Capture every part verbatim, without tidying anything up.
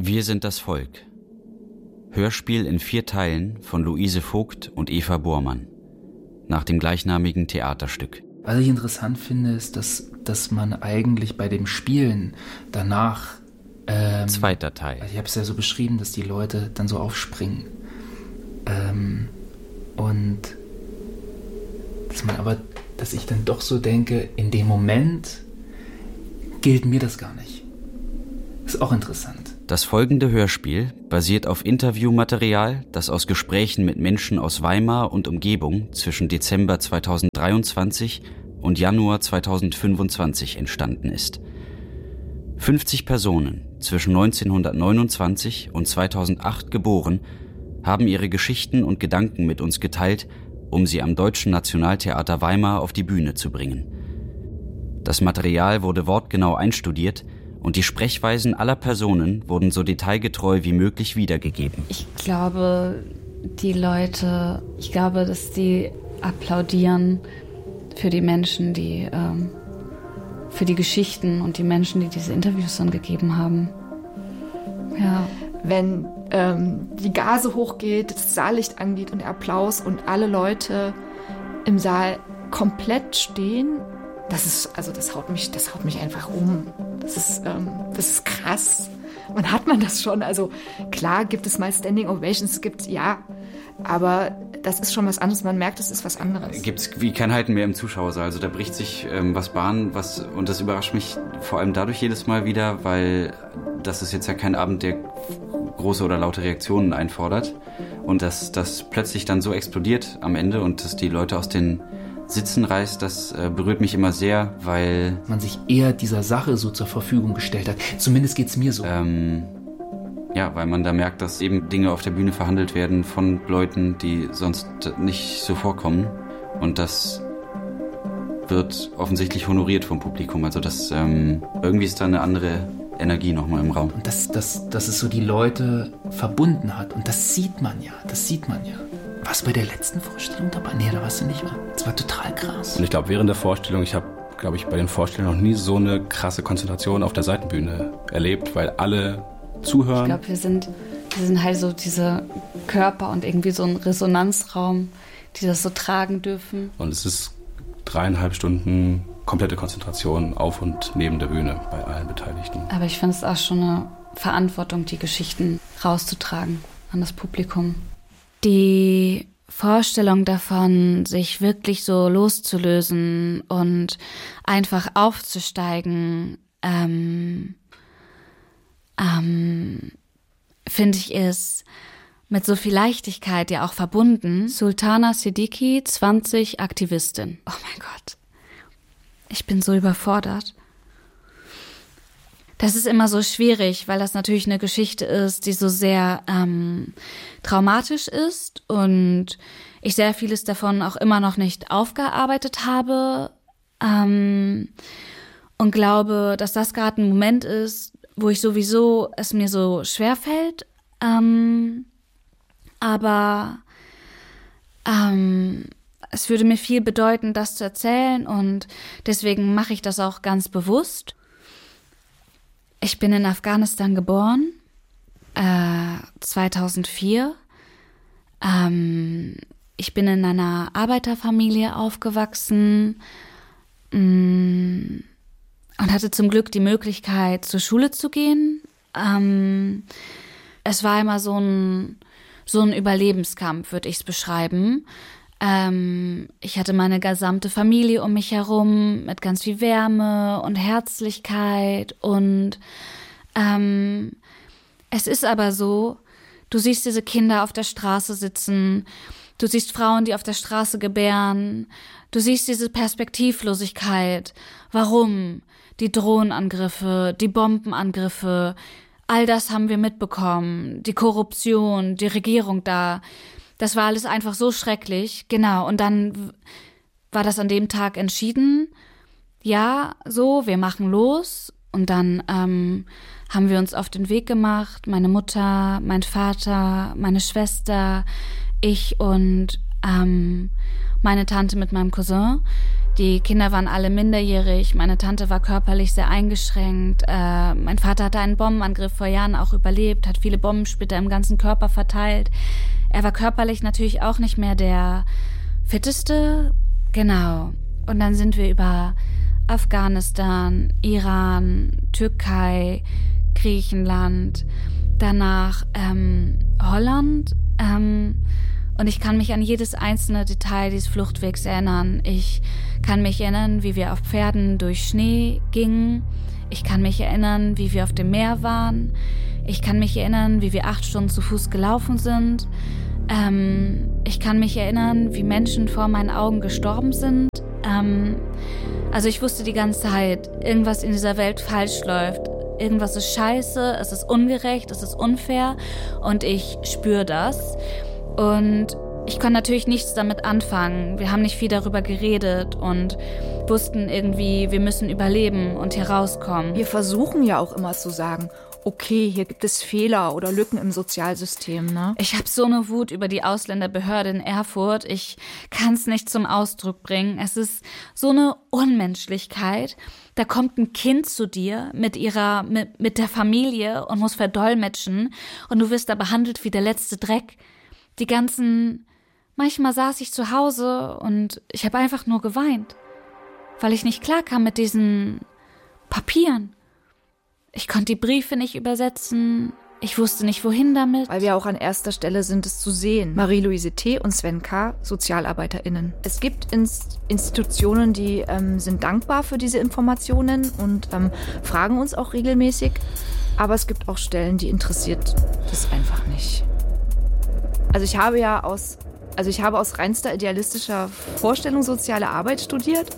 Wir sind das Volk. Hörspiel in vier Teilen von Luise Vogt und Eva Bormann. Nach dem gleichnamigen Theaterstück. Was ich interessant finde, ist, dass, dass man eigentlich bei dem Spielen danach... Ähm, Zweiter Teil. Also ich habe es ja so beschrieben, dass die Leute dann so aufspringen. Ähm, und dass man aber, dass ich dann doch so denke, in dem Moment gilt mir das gar nicht. Ist auch interessant. Das folgende Hörspiel basiert auf Interviewmaterial, das aus Gesprächen mit Menschen aus Weimar und Umgebung zwischen Dezember zweitausenddreiundzwanzig und Januar zweitausendfünfundzwanzig entstanden ist. fünfzig Personen, zwischen neunzehnhundertneunundzwanzig und zweitausendacht geboren, haben ihre Geschichten und Gedanken mit uns geteilt, um sie am Deutschen Nationaltheater Weimar auf die Bühne zu bringen. Das Material wurde wortgenau einstudiert und die Sprechweisen aller Personen wurden so detailgetreu wie möglich wiedergegeben. Ich glaube, die Leute, ich glaube, dass die applaudieren für die Menschen, die, ähm, für die Geschichten und die Menschen, die diese Interviews dann gegeben haben. Ja. Wenn ähm, die Gase hochgeht, das Saallicht angeht und der Applaus und alle Leute im Saal komplett stehen, das ist, also das haut mich, das haut mich einfach um. Das ist, ähm, das ist krass. Wann hat man das schon? Also klar gibt es mal Standing Ovations, es gibt, ja, aber das ist schon was anderes. Man merkt, es ist was anderes. Gibt's wie kein Halten mehr im Zuschauersaal. Also da bricht sich ähm, was Bahn, was, und das überrascht mich vor allem dadurch jedes Mal wieder, weil das ist jetzt ja kein Abend, der große oder laute Reaktionen einfordert. Und dass das plötzlich dann so explodiert am Ende und dass die Leute aus den Sitzen reißt, das äh, berührt mich immer sehr, weil man sich eher dieser Sache so zur Verfügung gestellt hat. Zumindest geht's mir so. Ähm, ja, weil man da merkt, dass eben Dinge auf der Bühne verhandelt werden von Leuten, die sonst nicht so vorkommen. Und das wird offensichtlich honoriert vom Publikum. Also das ähm, irgendwie ist da eine andere Energie nochmal im Raum. Und dass, dass, dass es so die Leute verbunden hat. Und das sieht man ja, das sieht man ja. Warst du bei der letzten Vorstellung dabei? Nee, da warst du nicht mehr. Das war total krass. Und ich glaube, während der Vorstellung, ich habe, glaube ich, bei den Vorstellungen noch nie so eine krasse Konzentration auf der Seitenbühne erlebt, weil alle zuhören. Ich glaube, wir sind, wir sind halt so diese Körper und irgendwie so ein Resonanzraum, die das so tragen dürfen. Und es ist dreieinhalb Stunden komplette Konzentration auf und neben der Bühne bei allen Beteiligten. Aber ich finde es auch schon eine Verantwortung, die Geschichten rauszutragen an das Publikum. Die Vorstellung davon, sich wirklich so loszulösen und einfach aufzusteigen, ähm, ähm, finde ich, ist mit so viel Leichtigkeit ja auch verbunden. Sultana Siddiqui, zwanzig, Aktivistin. Oh mein Gott, ich bin so überfordert. Das ist immer so schwierig, weil das natürlich eine Geschichte ist, die so sehr ähm, traumatisch ist und ich sehr vieles davon auch immer noch nicht aufgearbeitet habe ähm, und glaube, dass das gerade ein Moment ist, wo ich sowieso es mir so schwerfällt, ähm, aber ähm, es würde mir viel bedeuten, das zu erzählen und deswegen mache ich das auch ganz bewusst. Ich bin in Afghanistan geboren, äh, zweitausendvier. Ähm, ich bin in einer Arbeiterfamilie aufgewachsen mh, und hatte zum Glück die Möglichkeit, zur Schule zu gehen. Ähm, es war immer so ein, so ein Überlebenskampf, würde ich es beschreiben. Ähm, ich hatte meine gesamte Familie um mich herum mit ganz viel Wärme und Herzlichkeit und ähm, es ist aber so, du siehst diese Kinder auf der Straße sitzen, du siehst Frauen, die auf der Straße gebären, du siehst diese Perspektivlosigkeit. Warum? Die Drohnenangriffe, die Bombenangriffe, all das haben wir mitbekommen, die Korruption, die Regierung da. Das war alles einfach so schrecklich, genau. Und dann war das an dem Tag entschieden, ja, so, wir machen los. Und dann ähm, haben wir uns auf den Weg gemacht, meine Mutter, mein Vater, meine Schwester, ich und Ähm, meine Tante mit meinem Cousin. Die Kinder waren alle minderjährig. Meine Tante war körperlich sehr eingeschränkt. Äh, mein Vater hatte einen Bombenangriff vor Jahren auch überlebt, hat viele Bombensplitter im ganzen Körper verteilt. Er war körperlich natürlich auch nicht mehr der fitteste. Genau. Und dann sind wir über Afghanistan, Iran, Türkei, Griechenland, danach ähm, Holland. Ähm, und ich kann mich an jedes einzelne Detail dieses Fluchtwegs erinnern. Ich kann mich erinnern, wie wir auf Pferden durch Schnee gingen. Ich kann mich erinnern, wie wir auf dem Meer waren. Ich kann mich erinnern, wie wir acht Stunden zu Fuß gelaufen sind. Ähm, ich kann mich erinnern, wie Menschen vor meinen Augen gestorben sind. Ähm, also ich wusste die ganze Zeit, irgendwas in dieser Welt falsch läuft. Irgendwas ist scheiße, es ist ungerecht, es ist unfair und ich spüre das. Und ich konnte natürlich nichts damit anfangen. Wir haben nicht viel darüber geredet und wussten irgendwie, wir müssen überleben und hier rauskommen. Wir versuchen ja auch immer zu sagen, okay, hier gibt es Fehler oder Lücken im Sozialsystem, ne? Ich habe so eine Wut über die Ausländerbehörde in Erfurt. Ich kann es nicht zum Ausdruck bringen. Es ist so eine Unmenschlichkeit. Da kommt ein Kind zu dir mit ihrer, mit, mit der Familie und muss verdolmetschen und du wirst da behandelt wie der letzte Dreck. Die ganzen, manchmal saß ich zu Hause und ich habe einfach nur geweint, weil ich nicht klarkam mit diesen Papieren. Ich konnte die Briefe nicht übersetzen. Ich wusste nicht, wohin damit. Weil wir auch an erster Stelle sind, es zu sehen. Marie-Louise T. und Sven K., SozialarbeiterInnen. Es gibt Inst- Institutionen, die ähm, sind dankbar für diese Informationen und ähm, fragen uns auch regelmäßig. Aber es gibt auch Stellen, die interessiert das einfach nicht. Also ich habe ja aus, also ich habe aus reinster idealistischer Vorstellung soziale Arbeit studiert.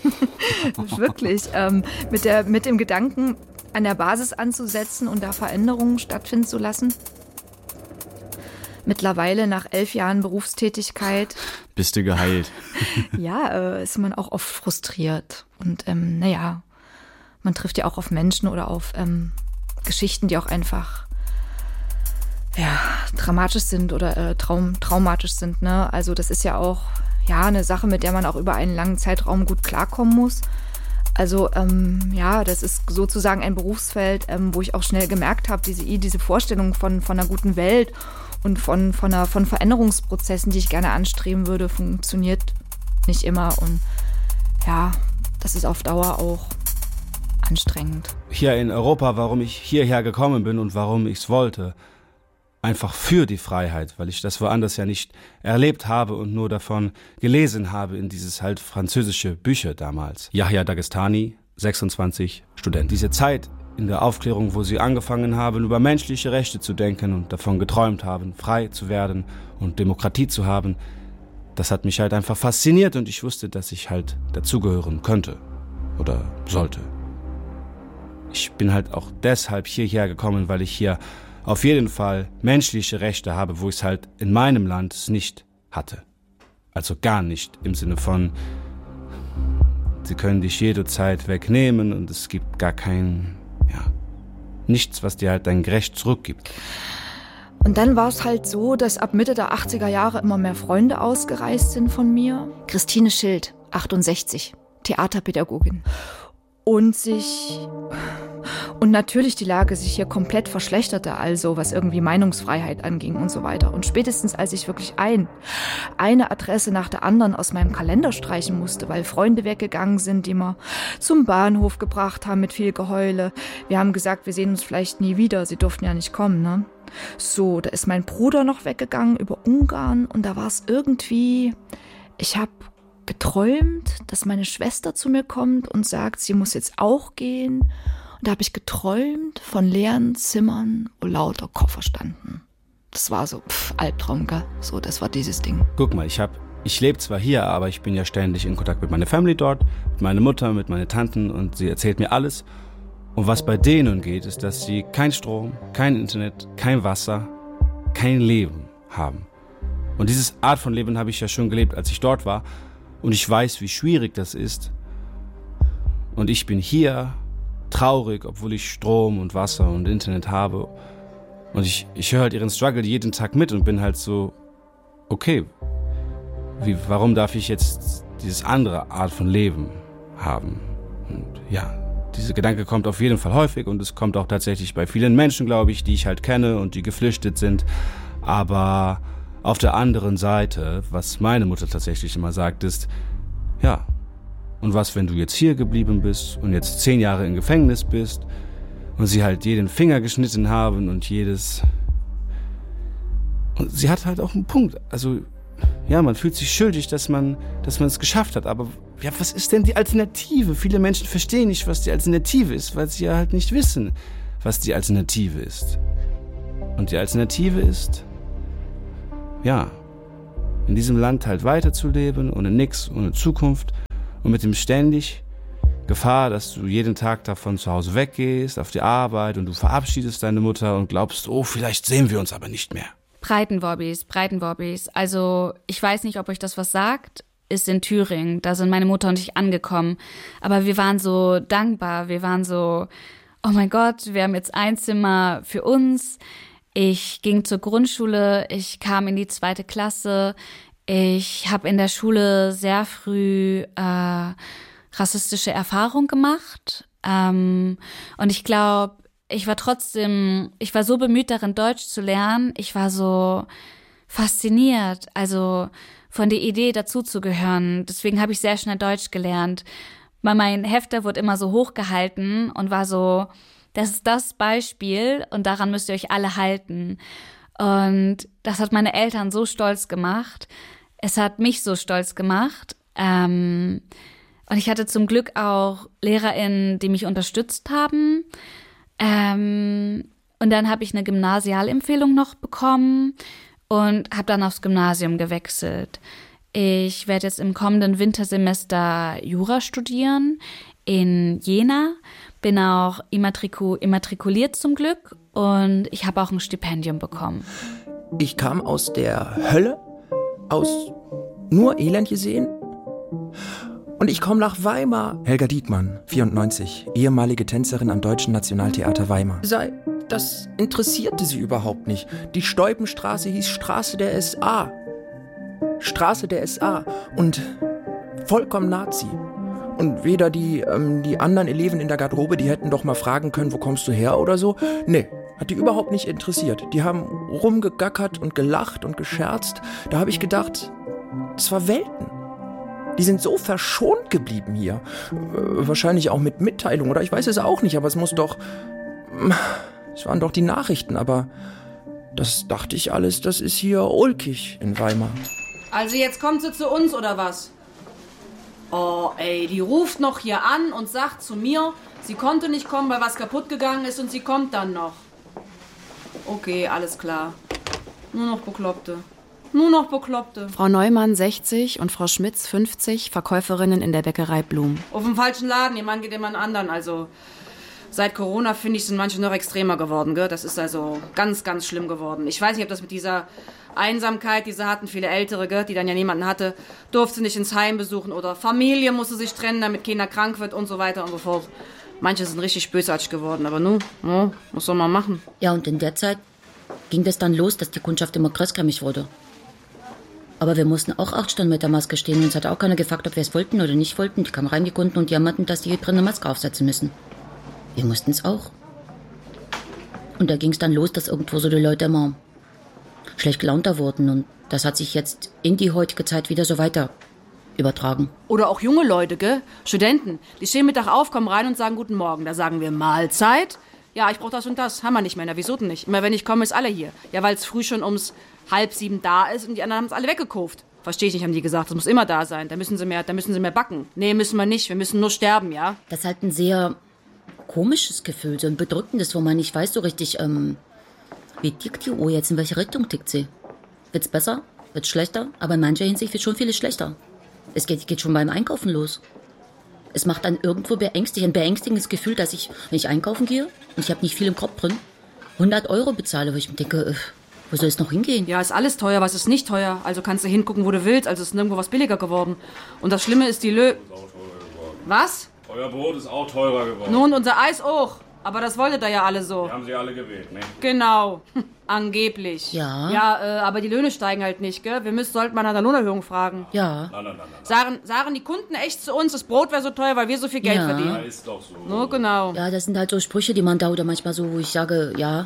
Wirklich. Ähm, mit, der, mit dem Gedanken, an der Basis anzusetzen und da Veränderungen stattfinden zu lassen. Mittlerweile, nach elf Jahren Berufstätigkeit... Bist du geheilt? Ja, äh, ist man auch oft frustriert. Und ähm, naja, man trifft ja auch auf Menschen oder auf ähm, Geschichten, die auch einfach ja, dramatisch sind oder äh, traum, traumatisch sind. Ne? Also das ist ja auch ja, eine Sache, mit der man auch über einen langen Zeitraum gut klarkommen muss. Also ähm, ja, das ist sozusagen ein Berufsfeld, ähm, wo ich auch schnell gemerkt habe, diese, diese Vorstellung von, von einer guten Welt und von, von, einer, von Veränderungsprozessen, die ich gerne anstreben würde, funktioniert nicht immer. Und ja, das ist auf Dauer auch anstrengend. Hier in Europa, warum ich hierher gekommen bin und warum ich es wollte, einfach für die Freiheit, weil ich das woanders ja nicht erlebt habe und nur davon gelesen habe in dieses halt französische Bücher damals. Yahya Dagestani, sechsundzwanzig, Student. Diese Zeit in der Aufklärung, wo sie angefangen haben, über menschliche Rechte zu denken und davon geträumt haben, frei zu werden und Demokratie zu haben, das hat mich halt einfach fasziniert und ich wusste, dass ich halt dazugehören könnte oder sollte. Ich bin halt auch deshalb hierher gekommen, weil ich hier auf jeden Fall menschliche Rechte habe, wo ich es halt in meinem Land es nicht hatte. Also gar nicht im Sinne von, sie können dich jederzeit wegnehmen und es gibt gar kein, ja, nichts, was dir halt dein Recht zurückgibt. Und dann war es halt so, dass ab Mitte der achtziger Jahre immer mehr Freunde ausgereist sind von mir. Christine Schild, achtundsechzig, Theaterpädagogin. Und sich... Und natürlich die Lage sich hier komplett verschlechterte, also was irgendwie Meinungsfreiheit anging und so weiter. Und spätestens als ich wirklich ein, eine Adresse nach der anderen aus meinem Kalender streichen musste, weil Freunde weggegangen sind, die wir zum Bahnhof gebracht haben mit viel Geheule. Wir haben gesagt, wir sehen uns vielleicht nie wieder, sie durften ja nicht kommen, ne? So, da ist mein Bruder noch weggegangen über Ungarn und da war es irgendwie, ich habe geträumt, dass meine Schwester zu mir kommt und sagt, sie muss jetzt auch gehen. Und da habe ich geträumt von leeren Zimmern, wo lauter Koffer standen. Das war so, pff, Albtraum, gell? So, das war dieses Ding. Guck mal, ich hab, ich lebe zwar hier, aber ich bin ja ständig in Kontakt mit meiner Family dort, mit meiner Mutter, mit meinen Tanten und sie erzählt mir alles. Und was bei denen geht, ist, dass sie kein Strom, kein Internet, kein Wasser, kein Leben haben. Und diese Art von Leben habe ich ja schon gelebt, als ich dort war. Und ich weiß, wie schwierig das ist. Und ich bin hier traurig, obwohl ich Strom und Wasser und Internet habe. Und ich, ich höre halt ihren Struggle jeden Tag mit und bin halt so, okay, Wie, warum darf ich jetzt dieses andere Art von Leben haben? Und ja, dieser Gedanke kommt auf jeden Fall häufig und es kommt auch tatsächlich bei vielen Menschen, glaube ich, die ich halt kenne und die geflüchtet sind. Aber auf der anderen Seite, was meine Mutter tatsächlich immer sagt, ist, ja, und was, wenn du jetzt hier geblieben bist und jetzt zehn Jahre im Gefängnis bist und sie halt jeden Finger geschnitten haben und jedes... Und sie hat halt auch einen Punkt. Also, ja, man fühlt sich schuldig, dass man, dass man es geschafft hat. Aber ja, was ist denn die Alternative? Viele Menschen verstehen nicht, was die Alternative ist, weil sie ja halt nicht wissen, was die Alternative ist. Und die Alternative ist, ja, in diesem Land halt weiterzuleben, ohne nix, ohne Zukunft und mit dem ständig Gefahr, dass du jeden Tag davon zu Hause weggehst, auf die Arbeit und du verabschiedest deine Mutter und glaubst, oh, vielleicht sehen wir uns aber nicht mehr. Breitenworbis, Breitenworbis. Also ich weiß nicht, ob euch das was sagt, ist in Thüringen. Da sind meine Mutter und ich angekommen. Aber wir waren so dankbar. Wir waren so, oh mein Gott, wir haben jetzt ein Zimmer für uns. Ich ging zur Grundschule, ich kam in die zweite Klasse. Ich habe in der Schule sehr früh äh, rassistische Erfahrungen gemacht. Ähm, und ich glaube, ich war trotzdem, ich war so bemüht darin, Deutsch zu lernen. Ich war so fasziniert, also von der Idee, dazuzugehören. Deswegen habe ich sehr schnell Deutsch gelernt. Mein Hefter wurde immer so hochgehalten und war so, das ist das Beispiel und daran müsst ihr euch alle halten. Und das hat meine Eltern so stolz gemacht. Es hat mich so stolz gemacht. Ähm, und ich hatte zum Glück auch LehrerInnen, die mich unterstützt haben. Ähm, und dann habe ich eine Gymnasialempfehlung noch bekommen und habe dann aufs Gymnasium gewechselt. Ich werde jetzt im kommenden Wintersemester Jura studieren in Jena, bin auch immatriku- immatrikuliert zum Glück und ich habe auch ein Stipendium bekommen. Ich kam aus der Hölle, aus nur Elend gesehen. Und ich komme nach Weimar. Helga Diekmann, vierundneunzig, ehemalige Tänzerin am Deutschen Nationaltheater Weimar. Sei, das interessierte sie überhaupt nicht. Die Steubenstraße hieß Straße der S A. Straße der S A. Und vollkommen Nazi. Und weder die, ähm, die anderen Eleven in der Garderobe, die hätten doch mal fragen können, wo kommst du her oder so. Nee, hat die überhaupt nicht interessiert. Die haben rumgegackert und gelacht und gescherzt. Da habe ich gedacht, das war Welten. Die sind so verschont geblieben hier. Äh, wahrscheinlich auch mit Mitteilung oder ich weiß es auch nicht, aber es muss doch... Es waren doch die Nachrichten, aber das dachte ich alles, das ist hier ulkig in Weimar. Also jetzt kommt sie zu uns oder was? Oh ey, die ruft noch hier an und sagt zu mir, sie konnte nicht kommen, weil was kaputt gegangen ist und sie kommt dann noch. Okay, alles klar. Nur noch Bekloppte. Nur noch Bekloppte. Frau Neumann, sechzig, und Frau Schmitz, fünfzig, Verkäuferinnen in der Bäckerei Blum. Auf dem falschen Laden, ihr Mann geht immer an anderen. Also seit Corona, finde ich, sind manche noch extremer geworden. Gell? Das ist also ganz, ganz schlimm geworden. Ich weiß nicht, ob das mit dieser Einsamkeit, die sie hatten, viele Ältere, gell, die dann ja niemanden hatte, durfte nicht ins Heim besuchen oder Familie musste sich trennen, damit keiner krank wird und so weiter und so fort. Manche sind richtig bösartig geworden, aber nun, no, was soll man machen? Ja, und in der Zeit ging das dann los, dass die Kundschaft immer größkämmig wurde. Aber wir mussten auch acht Stunden mit der Maske stehen. Uns hat auch keiner gefragt, ob wir es wollten oder nicht wollten. Die kamen rein, die Kunden, und die jammerten, dass die eine Maske aufsetzen müssen. Wir mussten es auch. Und da ging es dann los, dass irgendwo so die Leute immer schlecht gelaunter wurden. Und das hat sich jetzt in die heutige Zeit wieder so weiter übertragen. Oder auch junge Leute, gell? Studenten, die stehen Mittag auf, kommen rein und sagen Guten Morgen. Da sagen wir Mahlzeit. Ja, ich brauche das und das. Haben wir nicht mehr. Na, wieso denn nicht? Immer wenn ich komme, ist alle hier. Ja, weil es früh schon ums halb sieben da ist und die anderen haben es alle weggekauft. Verstehe ich nicht, haben die gesagt. Das muss immer da sein. Da müssen sie mehr, da müssen sie mehr backen. Nee, müssen wir nicht. Wir müssen nur sterben, ja? Das ist halt ein sehr komisches Gefühl, so ein bedrückendes, wo man nicht weiß so richtig, ähm, wie tickt die Uhr jetzt, in welche Richtung tickt sie? Wird's besser? Wird's schlechter? Aber in mancher Hinsicht wird schon vieles schlechter. Es geht, geht schon beim Einkaufen los. Es macht dann irgendwo beängstigend, ein beängstigendes Gefühl, dass ich, wenn ich einkaufen gehe, und ich habe nicht viel im Kopf drin, hundert Euro bezahle, wo ich mir denke, äh, wo soll es noch hingehen? Ja, ist alles teuer, was ist nicht teuer? Also kannst du hingucken, wo du willst, also ist nirgendwo was billiger geworden. Und das Schlimme ist die Lö... Was? Euer Brot ist auch teurer geworden. Nun, unser Eis auch. Aber das wolltet ihr ja alle so. Die haben sie alle gewählt, ne? Genau. Angeblich. Ja. Ja, äh, aber die Löhne steigen halt nicht, gell? Wir müssen, sollten mal nach der Lohnerhöhung fragen. Ja. Nein, nein, nein, nein. Sagen, sagen die Kunden echt zu uns, das Brot wäre so teuer, weil wir so viel Geld Ja. verdienen. Ja, ist doch so. No, genau. Ja, das sind halt so Sprüche, die man da oder manchmal so, wo ich sage, ja.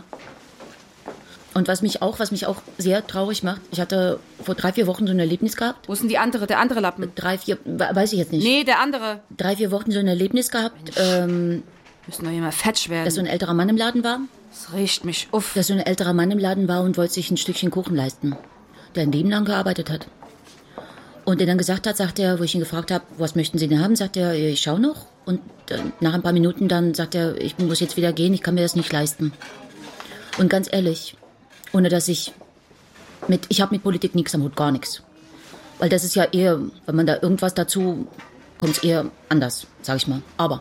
Und was mich auch, was mich auch sehr traurig macht, ich hatte vor drei, vier Wochen so ein Erlebnis gehabt. Wo ist denn die andere, der andere Lappen? Drei, vier, weiß ich jetzt nicht. Nee, der andere. Drei, vier Wochen so ein Erlebnis gehabt, ähm, Müssen doch immer fetsch werden. dass so ein älterer Mann im Laden war. Das riecht mich uff. Dass so ein älterer Mann im Laden war und wollte sich ein Stückchen Kuchen leisten, der ein Leben lang gearbeitet hat. Und der dann gesagt hat, sagt er, wo ich ihn gefragt habe, was möchten Sie denn haben, sagt er, ich schau noch. Und äh, nach ein paar Minuten dann sagt er, ich muss jetzt wieder gehen, ich kann mir das nicht leisten. Und ganz ehrlich, ohne dass ich mit, ich habe mit Politik nichts am Hut, gar nichts. Weil das ist ja eher, wenn man da irgendwas dazu, kommt es eher anders, sag ich mal. Aber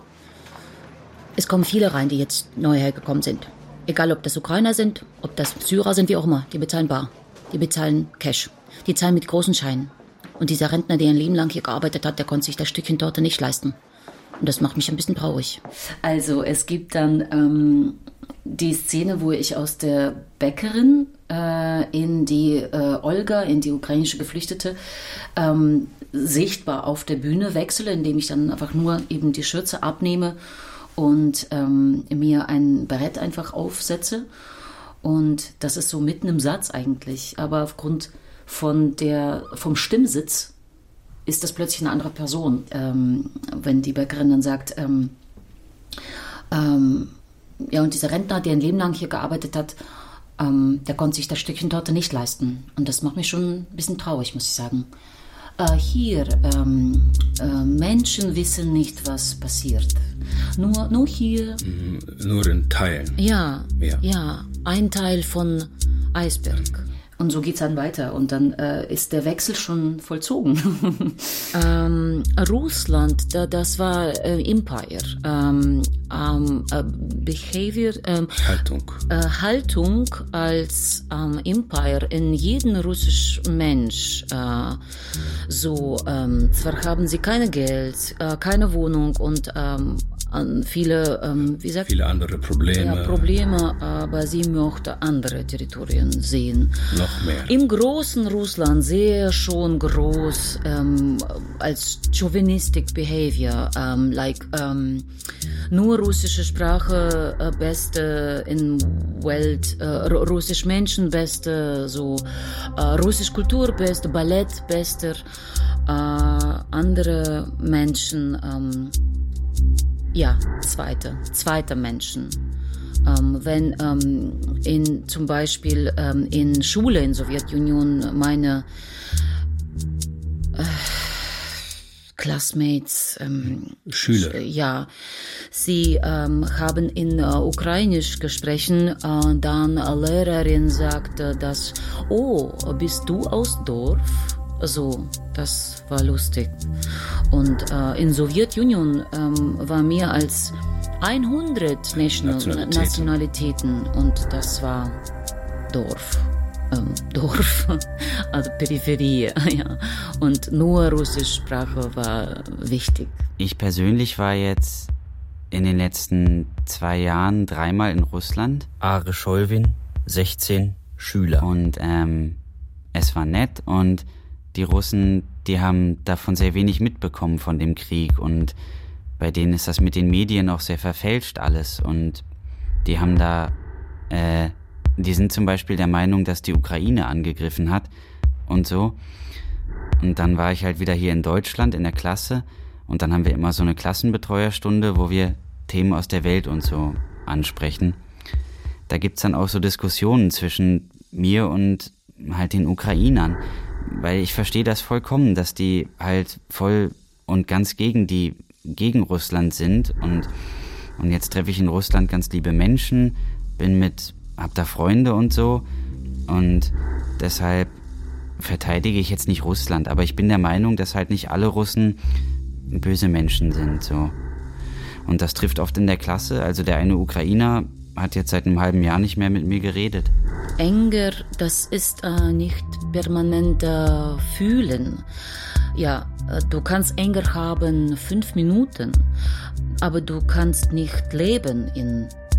es kommen viele rein, die jetzt neu hergekommen sind. Egal, ob das Ukrainer sind, ob das Syrer sind, wie auch immer. Die bezahlen bar. Die bezahlen Cash. Die zahlen mit großen Scheinen. Und dieser Rentner, der ein Leben lang hier gearbeitet hat, der konnte sich das Stückchen Torte nicht leisten. Und das macht mich ein bisschen traurig. Also es gibt dann ähm, die Szene, wo ich aus der Bäckerin äh, in die äh, Olga, in die ukrainische Geflüchtete, ähm, sichtbar auf der Bühne wechsle, indem ich dann einfach nur eben die Schürze abnehme und ähm, mir ein Barett einfach aufsetze. Und das ist so mitten im Satz eigentlich. Aber aufgrund von der, vom Stimmsitz ist das plötzlich eine andere Person. Ähm, wenn die Bäckerin dann sagt, ähm, ähm, ja, und dieser Rentner, der ein Leben lang hier gearbeitet hat, ähm, der konnte sich das Stückchen Torte nicht leisten. Und das macht mich schon ein bisschen traurig, muss ich sagen. Äh, hier, ähm, äh, Menschen wissen nicht, was passiert. Nur, nur hier. Mhm, nur in Teilen. Ja, Ja. ja, ein Teil von Eisberg. Und so geht's dann weiter. Und dann äh, ist der Wechsel schon vollzogen. ähm, Russland, da, das war äh, Empire. Ähm, ähm, äh, Behavior, ähm, Haltung. Äh, Haltung als ähm, Empire in jeden russischen Mensch. Äh, so, ähm, zwar haben sie kein Geld, äh, keine Wohnung und ähm, an viele, ähm, wie sagt Viele andere Probleme. Ja, Probleme, aber sie möchte andere Territorien sehen. Noch mehr. Im großen Russland sehr schon groß ähm, als chauvinistic behavior, ähm, like ähm, nur russische Sprache äh, beste in Welt, äh, russisch Menschen beste, so äh, russisch Kultur beste, Ballett bester, äh, andere Menschen ähm, ja, zweite, zweite Menschen. Ähm, wenn ähm, in, zum Beispiel ähm, in Schule in Sowjetunion meine äh, Classmates, ähm, Schüler. Ja, sie ähm, haben in äh, Ukrainisch gesprochen, äh, dann eine Lehrerin sagte, dass, oh, bist du aus Dorf? So, das war lustig. Und äh, in Sowjetunion ähm, war mehr als hundert National Nationalitäten. Nationalitäten und das war Dorf. Ähm, Dorf, also Peripherie, ja. Und nur russische Sprache war wichtig. Ich persönlich war jetzt in den letzten zwei Jahren dreimal in Russland. Are Scholvin, sechzehn Schüler. Und ähm, es war nett und die Russen, die haben davon sehr wenig mitbekommen von dem Krieg und bei denen ist das mit den Medien auch sehr verfälscht alles und die haben da, äh, die sind zum Beispiel der Meinung, dass die Ukraine angegriffen hat und so. Und dann war ich halt wieder hier in Deutschland in der Klasse und dann haben wir immer so eine Klassenbetreuerstunde, wo wir Themen aus der Welt und so ansprechen. Da gibt's dann auch so Diskussionen zwischen mir und halt den Ukrainern. Weil ich verstehe das vollkommen, dass die halt voll und ganz gegen die, gegen Russland sind und, und jetzt treffe ich in Russland ganz liebe Menschen, bin mit, hab da Freunde und so und deshalb verteidige ich jetzt nicht Russland, aber ich bin der Meinung, dass halt nicht alle Russen böse Menschen sind, so. Und das trifft oft in der Klasse, also der eine Ukrainer hat jetzt seit einem halben Jahr nicht mehr mit mir geredet. Enger, das ist äh, nicht permanent äh, fühlen. Ja, äh, du kannst Enger haben fünf Minuten, aber du kannst nicht leben in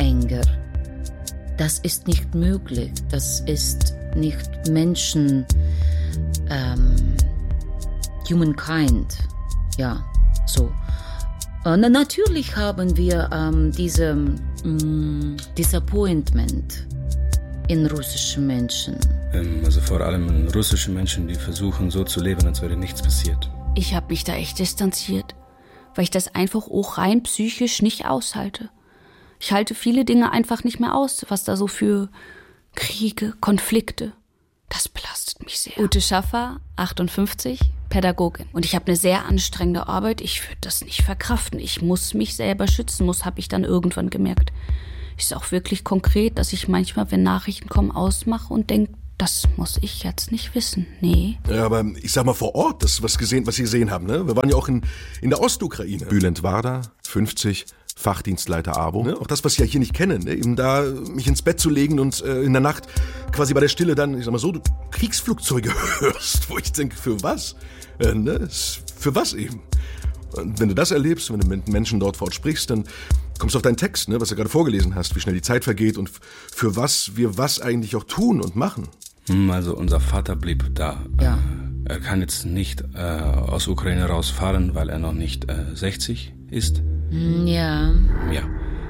enger. Das ist nicht möglich. Das ist nicht Menschen, ähm, humankind. Ja, so. Äh, natürlich haben wir ähm, diese ähm, Disappointment in russischen Menschen. Ähm, also vor allem in russischen Menschen, die versuchen so zu leben, als wäre nichts passiert. Ich habe mich da echt distanziert, weil ich das einfach auch rein psychisch nicht aushalte. Ich halte viele Dinge einfach nicht mehr aus, was da so für Kriege, Konflikte, das belastet mich sehr. Ute Schaffer, achtundfünfzig, Pädagogin. Und ich habe eine sehr anstrengende Arbeit, ich würde das nicht verkraften. Ich muss mich selber schützen, muss, habe ich dann irgendwann gemerkt. Ist auch wirklich konkret, dass ich manchmal, wenn Nachrichten kommen, ausmache und denke, das muss ich jetzt nicht wissen. Nee. Ja, aber ich sag mal vor Ort, das was gesehen, was Sie gesehen haben, ne? Wir waren ja auch in, in der Ostukraine. Bülent Warda, fünfzig, Fachdienstleiter A B O. Ne? Auch das, was ich ja hier nicht kenne, ne? Eben da mich ins Bett zu legen und äh, in der Nacht quasi bei der Stille dann, ich sag mal so, du Kriegsflugzeuge hörst, wo ich denke, für was? Äh, ne? Für was eben? Und wenn du das erlebst, wenn du mit Menschen dort vor Ort sprichst, dann kommst du auf deinen Text, ne, was du gerade vorgelesen hast, wie schnell die Zeit vergeht und für was wir was eigentlich auch tun und machen. Also unser Vater blieb da. Ja. Er kann jetzt nicht äh, aus Ukraine rausfahren, weil er noch nicht äh, sechzig ist. Ja. Ja.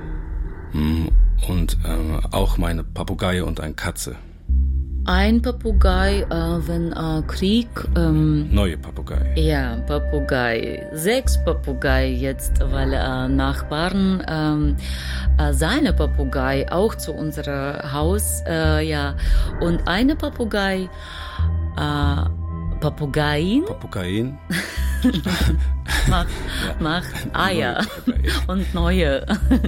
Und äh, auch meine Papagei und eine Katze. Ein Papagei, äh, wenn äh, Krieg... Ähm, Neue Papagei. Ja, Papagei. Sechs Papagei jetzt, weil äh, Nachbarn ähm, äh, seine Papagei auch zu unserem Haus, äh, ja. Und eine Papagei, äh, Papageien. Papageien. macht, ja. macht Eier und neue.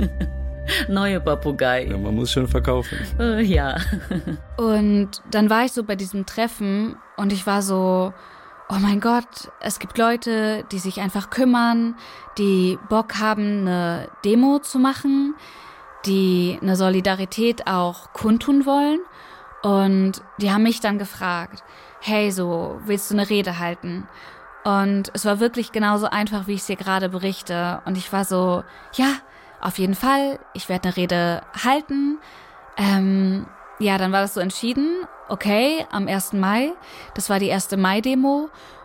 Neue Papagei. Ja, man muss schon verkaufen. Uh, ja. Und dann war ich so bei diesem Treffen und ich war so, oh mein Gott, es gibt Leute, die sich einfach kümmern, die Bock haben, eine Demo zu machen, die eine Solidarität auch kundtun wollen. Und die haben mich dann gefragt, hey, so, willst du eine Rede halten? Und es war wirklich genauso einfach, wie ich es dir gerade berichte. Und ich war so, ja, auf jeden Fall, ich werde eine Rede halten. Ähm, ja, dann war das so entschieden. Okay, am ersten Mai, das war die erste Mai-Demo.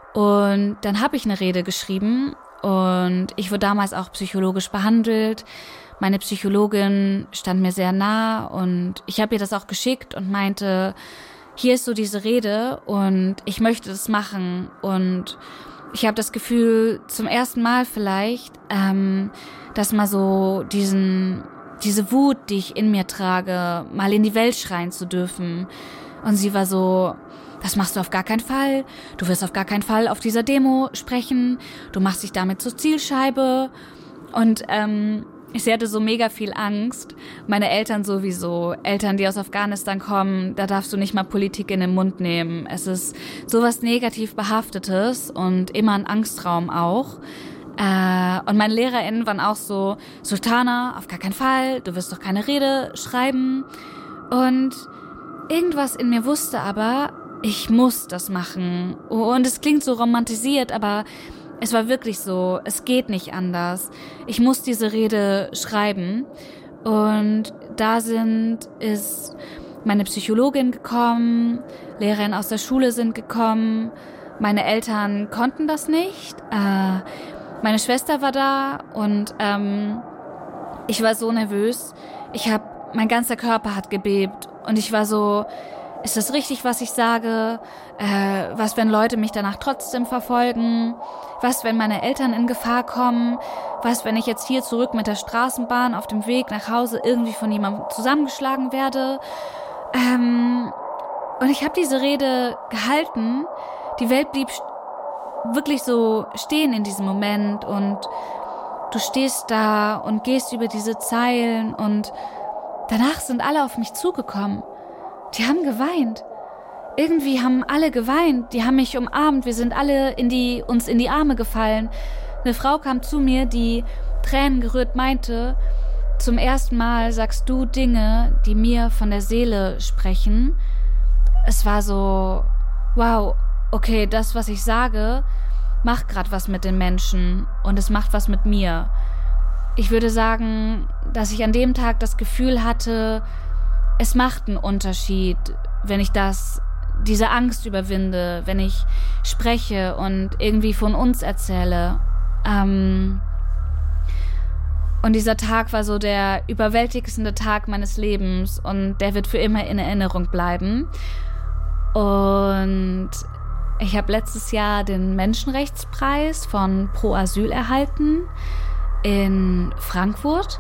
Und dann habe ich eine Rede geschrieben. Und ich wurde damals auch psychologisch behandelt. Meine Psychologin stand mir sehr nah. Und ich habe ihr das auch geschickt und meinte, hier ist so diese Rede und ich möchte das machen. Und ich habe das Gefühl, zum ersten Mal vielleicht, ähm, dass mal so diesen, diese Wut, die ich in mir trage, mal in die Welt schreien zu dürfen. Und sie war so, das machst du auf gar keinen Fall. Du wirst auf gar keinen Fall auf dieser Demo sprechen. Du machst dich damit zur Zielscheibe. Und ähm, sie hatte so mega viel Angst. Meine Eltern sowieso. Eltern, die aus Afghanistan kommen, da darfst du nicht mal Politik in den Mund nehmen. Es ist sowas negativ Behaftetes und immer ein Angstraum auch. Äh, und meine LehrerInnen waren auch so, Sultana, auf gar keinen Fall, du wirst doch keine Rede schreiben. Und irgendwas in mir wusste aber, ich muss das machen. Und es klingt so romantisiert, aber es war wirklich so, es geht nicht anders. Ich muss diese Rede schreiben. Und da sind, ist meine Psychologin gekommen, Lehrerinnen aus der Schule sind gekommen, meine Eltern konnten das nicht. Äh, Meine Schwester war da und ähm, ich war so nervös. Ich hab, mein ganzer Körper hat gebebt und ich war so, ist das richtig, was ich sage? Äh, was, wenn Leute mich danach trotzdem verfolgen? Was, wenn meine Eltern in Gefahr kommen? Was, wenn ich jetzt hier zurück mit der Straßenbahn auf dem Weg nach Hause irgendwie von jemandem zusammengeschlagen werde? Ähm, und ich habe diese Rede gehalten. Die Welt blieb wirklich so stehen in diesem Moment und du stehst da und gehst über diese Zeilen und danach sind alle auf mich zugekommen. Die haben geweint. Irgendwie haben alle geweint. Die haben mich umarmt. Wir sind alle in die, uns in die Arme gefallen. Eine Frau kam zu mir, die tränengerührt meinte, zum ersten Mal sagst du Dinge, die mir von der Seele sprechen. Es war so, wow, okay, das, was ich sage, macht gerade was mit den Menschen und es macht was mit mir. ich würde sagen, dass ich an dem Tag das Gefühl hatte, es macht einen Unterschied, wenn ich das, diese Angst überwinde, wenn ich spreche und irgendwie von uns erzähle. Ähm, und dieser Tag war so der überwältigendste Tag meines Lebens und der wird für immer in Erinnerung bleiben. Und ich habe letztes Jahr den Menschenrechtspreis von Pro Asyl erhalten in Frankfurt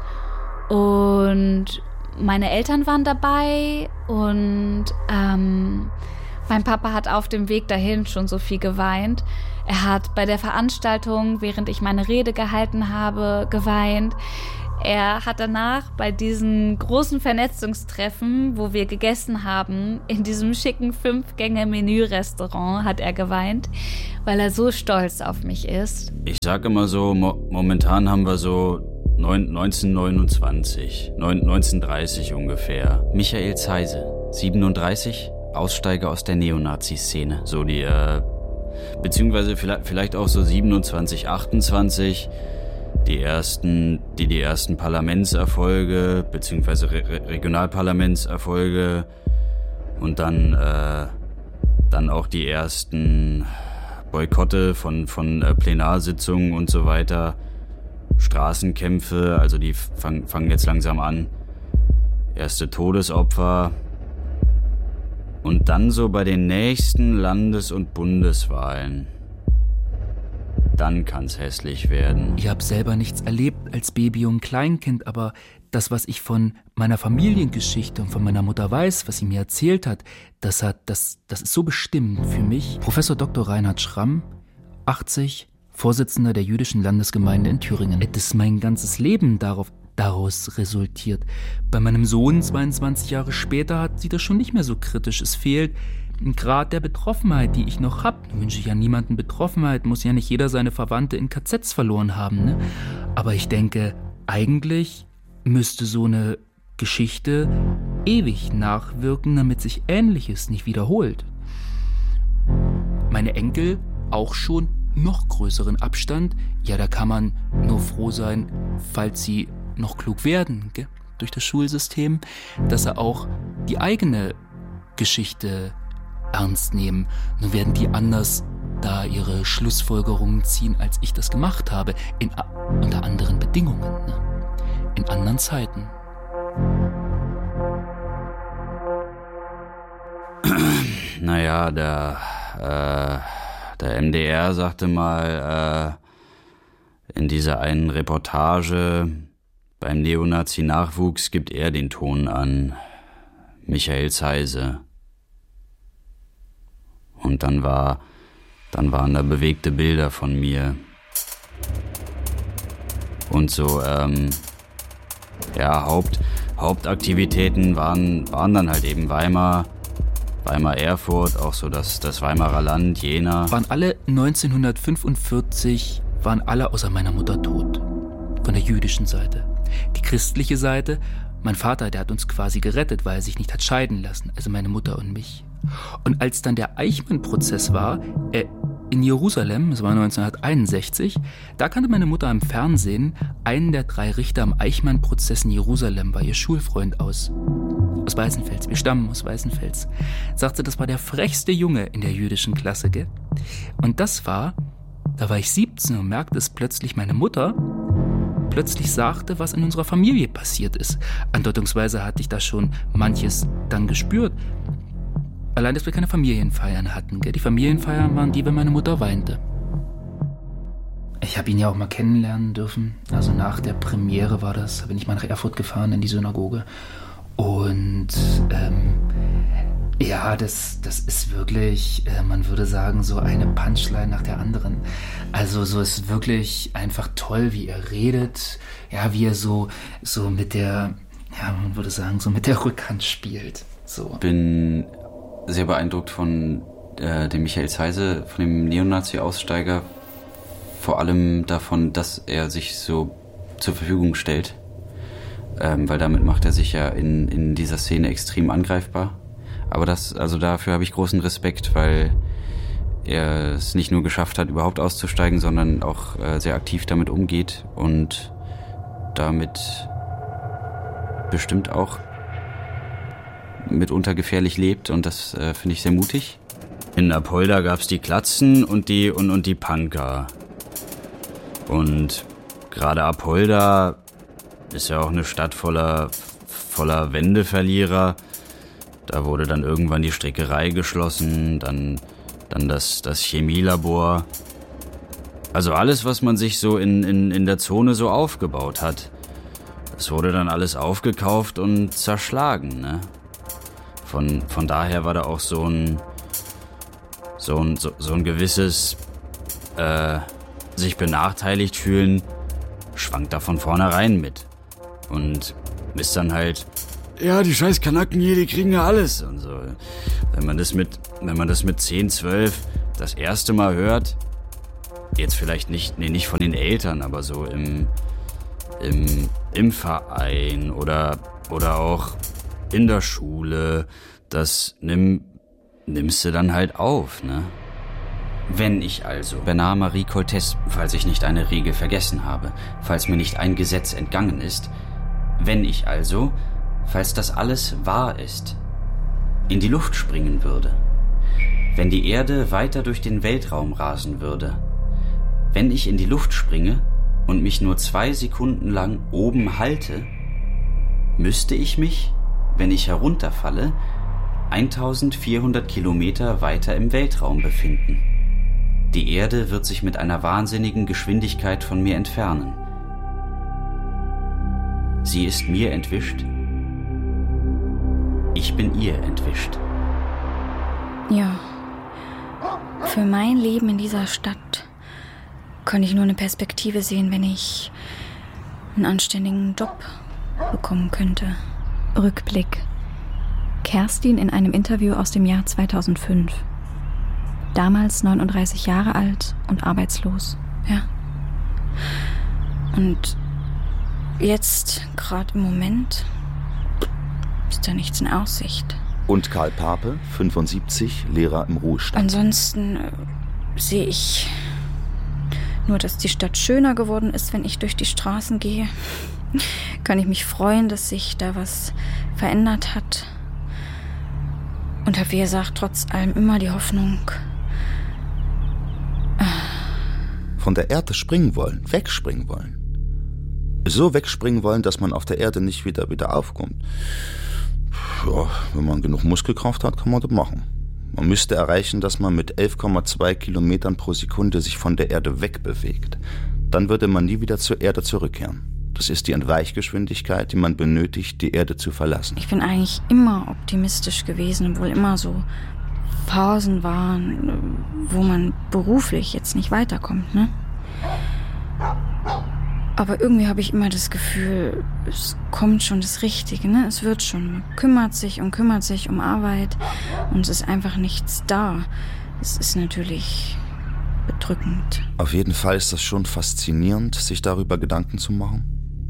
und meine Eltern waren dabei und ähm, mein Papa hat auf dem Weg dahin schon so viel geweint. Er hat bei der Veranstaltung, während ich meine Rede gehalten habe, geweint. Er hat danach bei diesen großen Vernetzungstreffen, wo wir gegessen haben, in diesem schicken Fünf-Gänge-Menü-Restaurant, hat er geweint, weil er so stolz auf mich ist. Ich sage immer so, mo- momentan haben wir so neunzehnhundertneunundzwanzig, neunzehnhundertdreißig ungefähr. Michael Zeise, siebenunddreißig, Aussteiger aus der Neonazi-Szene. So die, äh, beziehungsweise vielleicht, vielleicht auch so siebenundzwanzig, achtundzwanzig, die ersten, die, die ersten Parlamentserfolge, beziehungsweise Re- Regionalparlamentserfolge und dann, äh, dann auch die ersten Boykotte von, von äh, Plenarsitzungen und so weiter. Straßenkämpfe, also die fangen fang jetzt langsam an. Erste Todesopfer. Und dann so bei den nächsten Landes- und Bundeswahlen. Dann kann's hässlich werden. Ich habe selber nichts erlebt als Baby und Kleinkind, aber das, was ich von meiner Familiengeschichte und von meiner Mutter weiß, was sie mir erzählt hat, das hat, das, das ist so bestimmend für mich. Professor Doktor Reinhard Schramm, achtzig, Vorsitzender der jüdischen Landesgemeinde in Thüringen. Das ist mein ganzes Leben darauf, daraus resultiert. Bei meinem Sohn, zweiundzwanzig Jahre später, hat sie das schon nicht mehr so kritisch. Es fehlt ein Grad der Betroffenheit, die ich noch habe. Nun wünsche ich ja niemanden Betroffenheit, muss ja nicht jeder seine Verwandte in K Zs verloren haben. Ne? Aber ich denke, eigentlich müsste so eine Geschichte ewig nachwirken, damit sich Ähnliches nicht wiederholt. Meine Enkel auch schon noch größeren Abstand, ja, da kann man nur froh sein, falls sie noch klug werden, gell, durch das Schulsystem, dass sie auch die eigene Geschichte ernst nehmen. Nur werden die anders da ihre Schlussfolgerungen ziehen, als ich das gemacht habe, in, unter anderen Bedingungen, ne? In anderen Zeiten. Naja, der, äh, der M D R sagte mal äh, in dieser einen Reportage, beim Neonazi-Nachwuchs gibt er den Ton an. Michael Zeise. Und dann war, dann waren da bewegte Bilder von mir. Und so, ähm, ja, Haupt, Hauptaktivitäten waren, waren dann halt eben Weimar, Weimar Erfurt, auch so das, das Weimarer Land, Jena. Waren alle neunzehnhundertfünfundvierzig, waren alle außer meiner Mutter tot. Von der jüdischen Seite. Die christliche Seite, mein Vater, der hat uns quasi gerettet, weil er sich nicht hat scheiden lassen, also meine Mutter und mich. Und als dann der Eichmann-Prozess war, äh, in Jerusalem, das war neunzehnhunderteinundsechzig, da kannte meine Mutter im Fernsehen einen der drei Richter am Eichmann-Prozess in Jerusalem, war ihr Schulfreund aus. Aus Weißenfels, wir stammen aus Weißenfels. Sagte, das war der frechste Junge in der jüdischen Klasse, gell? Und das war, da war ich siebzehn und merkte es plötzlich, meine Mutter plötzlich sagte, was in unserer Familie passiert ist. Andeutungsweise hatte ich da schon manches dann gespürt. Allein, dass wir keine Familienfeiern hatten. Gell? Die Familienfeiern waren die, wenn meine Mutter weinte. Ich habe ihn ja auch mal kennenlernen dürfen. Also nach der Premiere war das, da bin ich mal nach Erfurt gefahren in die Synagoge. Und ähm, ja, das, das ist wirklich, äh, man würde sagen, so eine Punchline nach der anderen. Also so ist wirklich einfach toll, wie er redet. Ja, wie er so, so mit der, ja, man würde sagen, so mit der Rückhand spielt. So. Bin sehr beeindruckt von äh, dem Michael Zeise, von dem Neonazi-Aussteiger. Vor allem davon, dass er sich so zur Verfügung stellt. Ähm, weil damit macht er sich ja in, in dieser Szene extrem angreifbar. Aber das, also dafür habe ich großen Respekt, weil er es nicht nur geschafft hat, überhaupt auszusteigen, sondern auch äh, sehr aktiv damit umgeht und damit bestimmt auch mitunter gefährlich lebt und das äh, finde ich sehr mutig. In Apolda gab's die Klatzen und die und, und die Punker. Und gerade Apolda ist ja auch eine Stadt voller, voller Wendeverlierer. Da wurde dann irgendwann die Strickerei geschlossen, dann, dann das, das Chemielabor. Also alles, was man sich so in, in, in der Zone so aufgebaut hat, das wurde dann alles aufgekauft und zerschlagen, ne? Von, von daher war da auch so ein, so ein, so, so ein gewisses, äh, sich benachteiligt fühlen, schwankt da von vornherein mit. Und ist dann halt, ja, die scheiß Kanaken hier, die kriegen ja alles und so. Wenn man das mit, wenn man das mit zehn, zwölf das erste Mal hört, jetzt vielleicht nicht, nee, nicht von den Eltern, aber so im, im, im Verein oder, oder auch in der Schule, das nimm, nimmst du dann halt auf, ne? Wenn ich also Bernard Marie Coltès, falls ich nicht eine Regel vergessen habe, falls mir nicht ein Gesetz entgangen ist, wenn ich also, falls das alles wahr ist, in die Luft springen würde, wenn die Erde weiter durch den Weltraum rasen würde, wenn ich in die Luft springe und mich nur zwei Sekunden lang oben halte, müsste ich mich, wenn ich herunterfalle, eintausendvierhundert Kilometer weiter im Weltraum befinden. Die Erde wird sich mit einer wahnsinnigen Geschwindigkeit von mir entfernen. Sie ist mir entwischt. Ich bin ihr entwischt. Ja, für mein Leben in dieser Stadt kann ich nur eine Perspektive sehen, wenn ich einen anständigen Job bekommen könnte. Rückblick. Kerstin in einem Interview aus dem Jahr zweitausendfünf. Damals neununddreißig Jahre alt und arbeitslos. Ja. Und jetzt, gerade im Moment, ist da nichts in Aussicht. Und Karl Pape, fünfundsiebzig, Lehrer im Ruhestand. Ansonsten äh, sehe ich nur, dass die Stadt schöner geworden ist, wenn ich durch die Straßen gehe. Kann ich mich freuen, dass sich da was verändert hat. Und habe, wie gesagt, trotz allem immer die Hoffnung. Von der Erde springen wollen, wegspringen wollen. So wegspringen wollen, dass man auf der Erde nicht wieder wieder aufkommt. Ja, wenn man genug Muskelkraft hat, kann man das machen. Man müsste erreichen, dass man mit elf Komma zwei Kilometern pro Sekunde sich von der Erde wegbewegt. Dann würde man nie wieder zur Erde zurückkehren. Das ist die Entweichgeschwindigkeit, die man benötigt, die Erde zu verlassen. Ich bin eigentlich immer optimistisch gewesen, obwohl immer so Phasen waren, wo man beruflich jetzt nicht weiterkommt, ne? Aber irgendwie habe ich immer das Gefühl, es kommt schon das Richtige, ne? Es wird schon. Man kümmert sich und kümmert sich um Arbeit und es ist einfach nichts da. Es ist natürlich bedrückend. Auf jeden Fall ist das schon faszinierend, sich darüber Gedanken zu machen.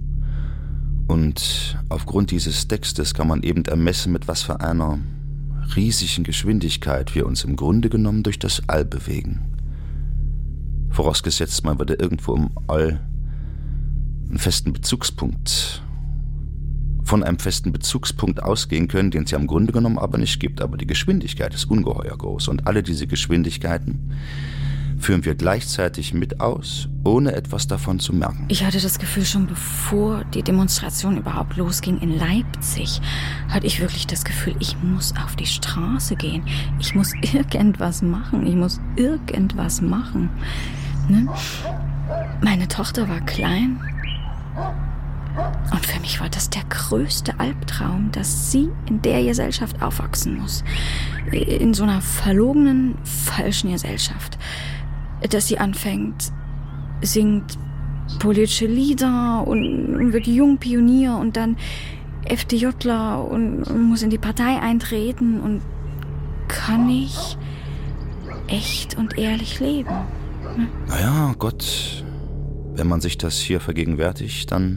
Und aufgrund dieses Textes kann man eben ermessen, mit was für einer riesigen Geschwindigkeit wir uns im Grunde genommen durch das All bewegen. Vorausgesetzt, man würde irgendwo im All einen festen Bezugspunkt, von einem festen Bezugspunkt ausgehen können, den es ja im Grunde genommen aber nicht gibt. Aber die Geschwindigkeit ist ungeheuer groß und alle diese Geschwindigkeiten führen wir gleichzeitig mit aus, ohne etwas davon zu merken. Ich hatte das Gefühl, schon bevor die Demonstration überhaupt losging in Leipzig, hatte ich wirklich das Gefühl, ich muss auf die Straße gehen. Ich muss irgendwas machen. Ich muss irgendwas machen. Ne? Meine Tochter war klein. Und für mich war das der größte Albtraum, dass sie in der Gesellschaft aufwachsen muss. In so einer verlogenen, falschen Gesellschaft. Dass sie anfängt, singt politische Lieder und wird Jungpionier und dann FDJler und muss in die Partei eintreten und kann ich echt und ehrlich leben. Ne? Naja, Gott, wenn man sich das hier vergegenwärtigt, dann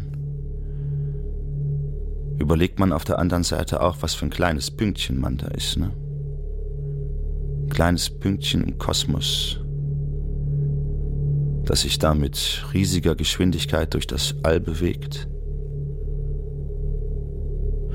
überlegt man auf der anderen Seite auch, was für ein kleines Pünktchen man da ist, ne? Kleines Pünktchen im Kosmos, das sich da mit riesiger Geschwindigkeit durch das All bewegt.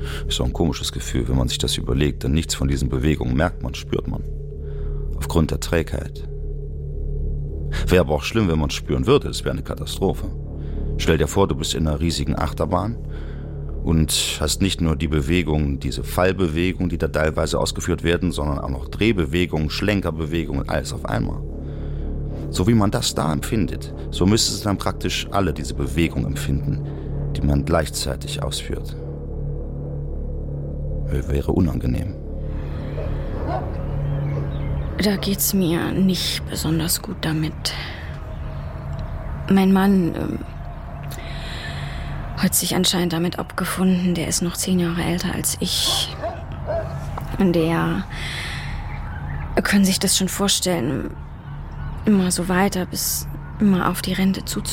Ist auch ein komisches Gefühl, wenn man sich das überlegt, denn nichts von diesen Bewegungen merkt man, spürt man. Aufgrund der Trägheit. Wäre aber auch schlimm, wenn man es spüren würde, es wäre eine Katastrophe. Stell dir vor, du bist in einer riesigen Achterbahn und hast nicht nur die Bewegungen, diese Fallbewegungen, die da teilweise ausgeführt werden, sondern auch noch Drehbewegungen, Schlenkerbewegungen, alles auf einmal. So wie man das da empfindet, so müsste es dann praktisch alle diese Bewegungen empfinden, die man gleichzeitig ausführt. Wäre unangenehm. Da geht's mir nicht besonders gut damit. Mein Mann äh, hat sich anscheinend damit abgefunden, der ist noch zehn Jahre älter als ich. Und der können sich das schon vorstellen, immer so weiter bis immer auf die Rente zuzugehen.